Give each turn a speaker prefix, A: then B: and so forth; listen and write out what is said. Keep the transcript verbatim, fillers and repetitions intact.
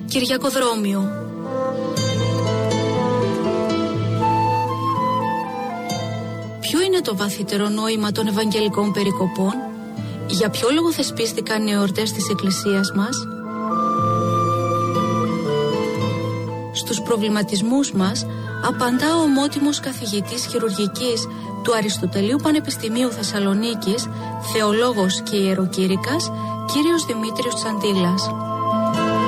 A: Κυριακοδρόμιο. Ποιο είναι το βαθύτερο νόημα των Ευαγγελικών περικοπών? Για ποιο λόγο θεσπίστηκαν οι εορτές της Εκκλησίας μας? Στους προβληματισμούς μας απαντά ο ομότιμος καθηγητής χειρουργικής του Αριστοτελείου Πανεπιστημίου Θεσσαλονίκης, θεολόγος και ιεροκήρυκας, κύριος Δημήτριος Τσαντήλας.